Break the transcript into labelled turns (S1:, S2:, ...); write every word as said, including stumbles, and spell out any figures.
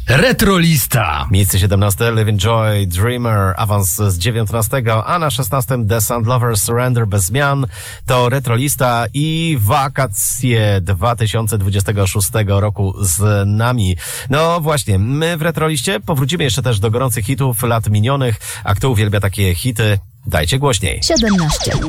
S1: Retrolista.
S2: Miejsce siedemnaste Living Joy, Dreamer, awans z dziewiętnastego, a na szesnastym The Sound Lovers, Surrender bez zmian. To Retrolista i wakacje dwa tysiące dwudziestego szóstego roku z nami. No właśnie, my w Retroliście powrócimy jeszcze też do gorących hitów lat minionych, a kto uwielbia takie hity, dajcie głośniej.
S3: siedemnaście.